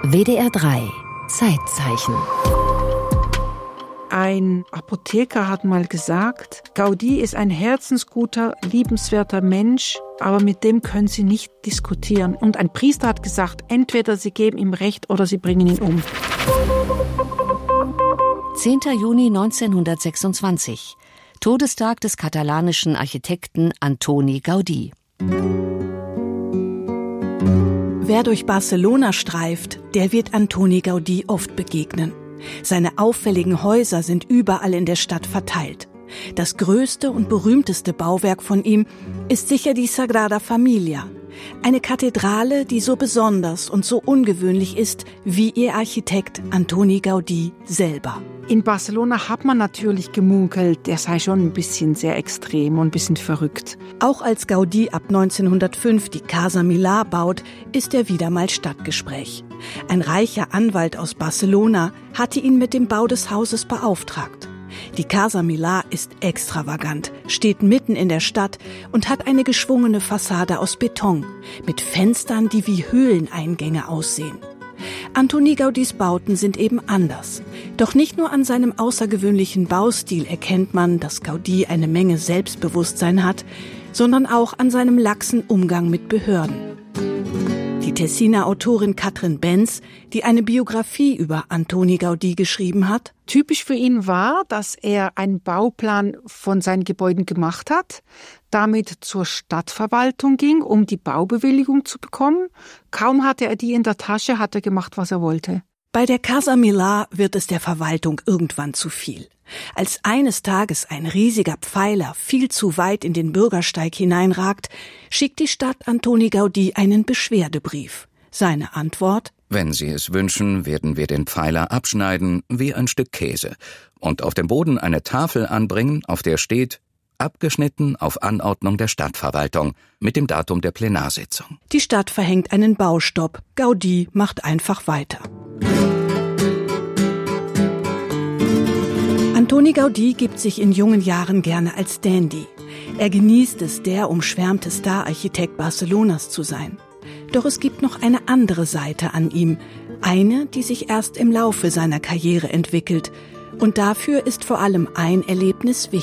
WDR 3 Zeitzeichen. Ein Apotheker hat mal gesagt, Gaudí ist ein herzensguter, liebenswerter Mensch, aber mit dem können Sie nicht diskutieren. Und ein Priester hat gesagt, entweder Sie geben ihm Recht oder Sie bringen ihn um. 10. Juni 1926, Todestag des katalanischen Architekten Antoni Gaudí. Wer durch Barcelona streift, der wird Antoni Gaudí oft begegnen. Seine auffälligen Häuser sind überall in der Stadt verteilt. Das größte und berühmteste Bauwerk von ihm ist sicher die Sagrada Familia. Eine Kathedrale, die so besonders und so ungewöhnlich ist wie ihr Architekt Antoni Gaudí selber. In Barcelona hat man natürlich gemunkelt, der sei schon ein bisschen sehr extrem und ein bisschen verrückt. Auch als Gaudí ab 1905 die Casa Milà baut, ist er wieder mal Stadtgespräch. Ein reicher Anwalt aus Barcelona hatte ihn mit dem Bau des Hauses beauftragt. Die Casa Milà ist extravagant, steht mitten in der Stadt und hat eine geschwungene Fassade aus Beton mit Fenstern, die wie Höhleneingänge aussehen. Antoni Gaudís Bauten sind eben anders. Doch nicht nur an seinem außergewöhnlichen Baustil erkennt man, dass Gaudí eine Menge Selbstbewusstsein hat, sondern auch an seinem laxen Umgang mit Behörden. Die Tessiner Autorin Katrin Benz, die eine Biografie über Antoni Gaudí geschrieben hat. Typisch für ihn war, dass er einen Bauplan von seinen Gebäuden gemacht hat, damit zur Stadtverwaltung ging, um die Baubewilligung zu bekommen. Kaum hatte er die in der Tasche, hat er gemacht, was er wollte. Bei der Casa Milà wird es der Verwaltung irgendwann zu viel. Als eines Tages ein riesiger Pfeiler viel zu weit in den Bürgersteig hineinragt, schickt die Stadt Antoni Gaudí einen Beschwerdebrief. Seine Antwort: Wenn Sie es wünschen, werden wir den Pfeiler abschneiden wie ein Stück Käse und auf dem Boden eine Tafel anbringen, auf der steht: abgeschnitten auf Anordnung der Stadtverwaltung mit dem Datum der Plenarsitzung. Die Stadt verhängt einen Baustopp. Gaudí macht einfach weiter. Antoni Gaudí gibt sich in jungen Jahren gerne als Dandy. Er genießt es, der umschwärmte Star-Architekt Barcelonas zu sein. Doch es gibt noch eine andere Seite an ihm. Eine, die sich erst im Laufe seiner Karriere entwickelt. Und dafür ist vor allem ein Erlebnis wichtig.